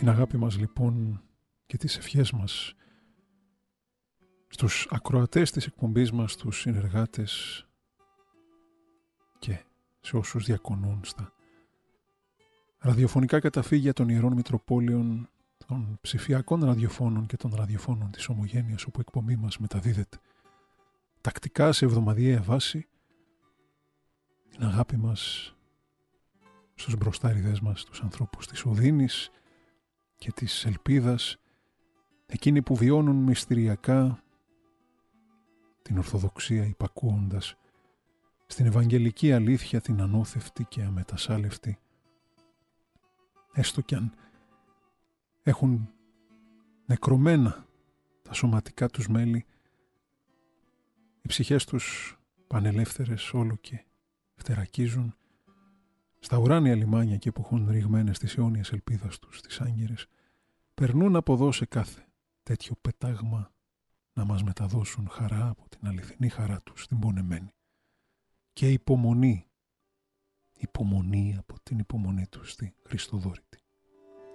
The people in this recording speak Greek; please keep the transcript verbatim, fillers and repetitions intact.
την αγάπη μας λοιπόν και τις ευχές μας στους ακροατές της εκπομπής μας, στους συνεργάτες και σε όσους διακονούν στα ραδιοφωνικά καταφύγια των Ιερών Μητροπόλεων, των ψηφιακών ραδιοφώνων και των ραδιοφώνων της Ομογένειας, όπου η εκπομπή μας μεταδίδεται τακτικά σε εβδομαδιαία βάση, την αγάπη μας στους μπροστάριδες μας, τους ανθρώπους της οδύνης και της ελπίδας, εκείνοι που βιώνουν μυστηριακά την Ορθοδοξία υπακούοντας στην Ευαγγελική αλήθεια, την ανώθευτη και αμετασάλευτη, έστω κι αν έχουν νεκρωμένα τα σωματικά τους μέλη, οι ψυχές τους πανελεύθερες όλο και φτερακίζουν στα ουράνια λιμάνια και που έχουν ρηγμένες τις αιώνιες ελπίδας τους, τις άγγερες, περνούν από εδώ σε κάθε τέτοιο πετάγμα να μας μεταδώσουν χαρά από την αληθινή χαρά τους, την πονεμένη, και υπομονή, υπομονή από την υπομονή τους στη Χριστοδόρητη.